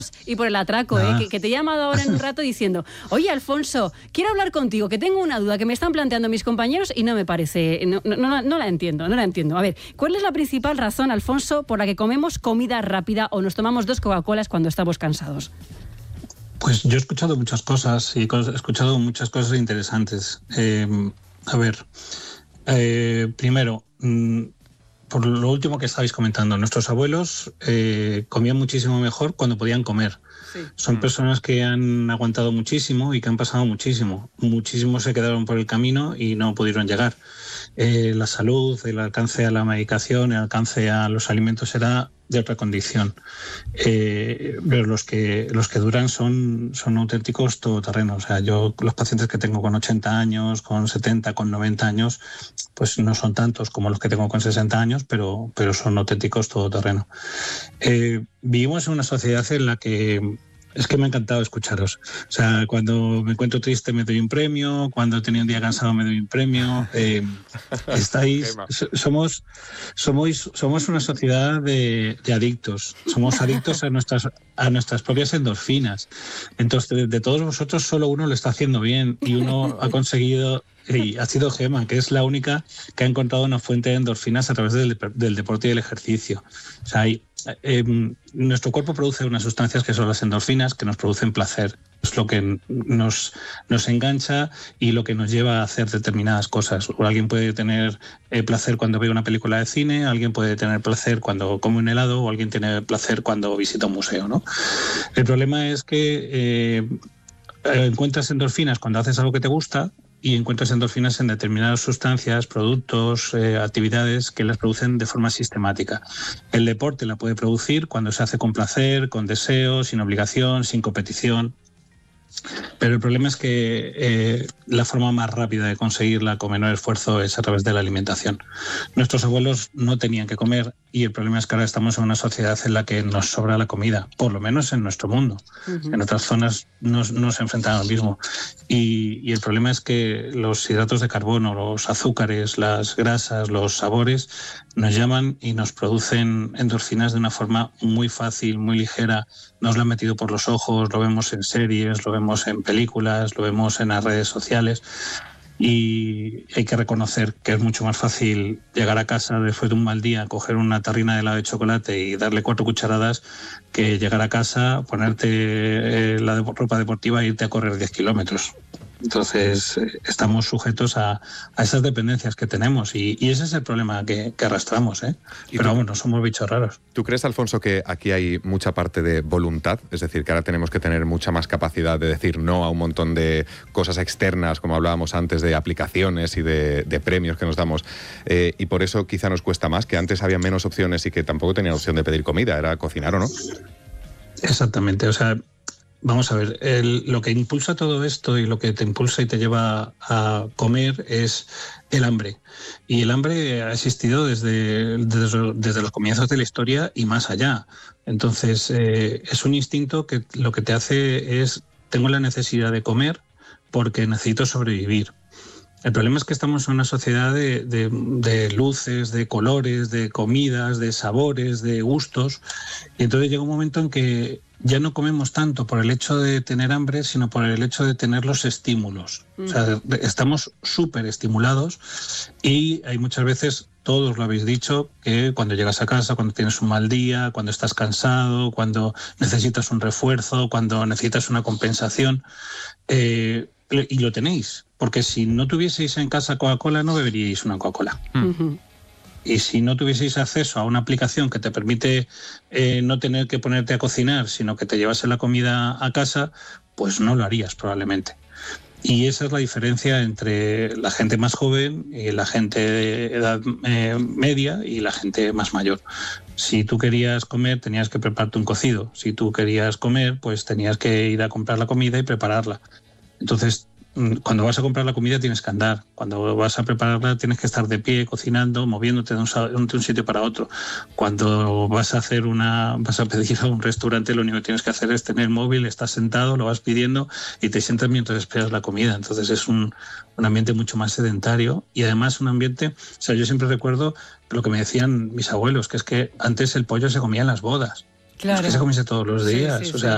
y por el atraco, que te he llamado ahora en un rato diciendo, oye, Alfonso, quiero hablar contigo, que tengo una duda que me están planteando mis compañeros y no me parece, no la entiendo. A ver, ¿cuál es la principal razón, Alfonso, por la que comemos comida rápida o nos tomamos 2 Coca-Colas cuando estamos cansados? Pues yo he escuchado muchas cosas y he escuchado muchas cosas interesantes. Primero, por lo último que estabais comentando, nuestros abuelos comían muchísimo mejor cuando podían comer. Sí. Son personas que han aguantado muchísimo y que han pasado muchísimo. Muchísimos se quedaron por el camino y no pudieron llegar. La salud, el alcance a la medicación, el alcance a los alimentos era de otra condición. Pero los que duran son auténticos todoterrenos. O sea, yo, los pacientes que tengo con 80 años, con 70, con 90 años, pues no son tantos como los que tengo con 60 años, pero son auténticos todoterreno. Vivimos en una sociedad en la que es que me ha encantado escucharos. O sea, cuando me encuentro triste me doy un premio, cuando he tenido un día cansado me doy un premio. Somos una sociedad de adictos. Somos adictos a nuestras propias endorfinas. Entonces, de todos vosotros, solo uno lo está haciendo bien y uno ha conseguido, y ha sido Gemma, que es la única que ha encontrado una fuente de endorfinas a través del deporte y del ejercicio. O sea, nuestro cuerpo produce unas sustancias que son las endorfinas, que nos producen placer. Es lo que nos engancha y lo que nos lleva a hacer determinadas cosas. Alguien puede tener placer cuando ve una película de cine, alguien puede tener placer cuando come un helado o alguien tiene placer cuando visita un museo, ¿no? El problema es que encuentras endorfinas cuando haces algo que te gusta y encuentras endorfinas en determinadas sustancias, productos, actividades que las producen de forma sistemática. El deporte la puede producir cuando se hace con placer, con deseo, sin obligación, sin competición. Pero el problema es que la forma más rápida de conseguirla con menor esfuerzo es a través de la alimentación. Nuestros abuelos no tenían que comer y el problema es que ahora estamos en una sociedad en la que nos sobra la comida, por lo menos en nuestro mundo. Uh-huh. En otras zonas no se enfrentan al mismo. Y el problema es que los hidratos de carbono, los azúcares, las grasas, los sabores nos llaman y nos producen endorfinas de una forma muy fácil, muy ligera. Nos lo han metido por los ojos, lo vemos en series, lo vemos en películas, lo vemos en las redes sociales. Y hay que reconocer que es mucho más fácil llegar a casa después de un mal día, coger una tarrina de helado de chocolate y darle 4 cucharadas que llegar a casa, ponerte la ropa deportiva e irte a correr 10 kilómetros. Entonces estamos sujetos a esas dependencias que tenemos y ese es el problema que arrastramos, ¿eh? Pero vamos, no somos bichos raros. ¿Tú crees, Alfonso, que aquí hay mucha parte de voluntad? Es decir, que ahora tenemos que tener mucha más capacidad de decir no a un montón de cosas externas, como hablábamos antes, de aplicaciones y de premios que nos damos, y por eso quizá nos cuesta más, que antes había menos opciones y que tampoco tenían opción de pedir comida, era cocinar o no? Exactamente, o sea, vamos a ver, lo que impulsa todo esto y lo que te impulsa y te lleva a comer es el hambre. Y el hambre ha existido desde los comienzos de la historia y más allá. Entonces, es un instinto que lo que te hace es, tengo la necesidad de comer porque necesito sobrevivir. El problema es que estamos en una sociedad de luces, de colores, de comidas, de sabores, de gustos. Y entonces llega un momento en que ya no comemos tanto por el hecho de tener hambre, sino por el hecho de tener los estímulos. O sea, estamos súper estimulados y hay muchas veces, todos lo habéis dicho, que cuando llegas a casa, cuando tienes un mal día, cuando estás cansado, cuando necesitas un refuerzo, cuando necesitas una compensación, y lo tenéis, porque si no tuvieseis en casa Coca-Cola no beberíais una Coca-Cola. Uh-huh. Y si no tuvieseis acceso a una aplicación que te permite no tener que ponerte a cocinar, sino que te llevase la comida a casa, pues no lo harías probablemente. Y esa es la diferencia entre la gente más joven y la gente de edad media y la gente más mayor. Si tú querías comer, tenías que prepararte un cocido. Si tú querías comer, pues tenías que ir a comprar la comida y prepararla. Entonces, cuando vas a comprar la comida tienes que andar, cuando vas a prepararla tienes que estar de pie, cocinando, moviéndote de un sitio para otro. Cuando vas a pedir a un restaurante, lo único que tienes que hacer es tener el móvil, estás sentado, lo vas pidiendo y te sientas mientras esperas la comida. Entonces es un ambiente mucho más sedentario y además un ambiente, o sea, yo siempre recuerdo lo que me decían mis abuelos, que es que antes el pollo se comía en las bodas. Claro. Es que se comiese todos los días. Sí, o sea,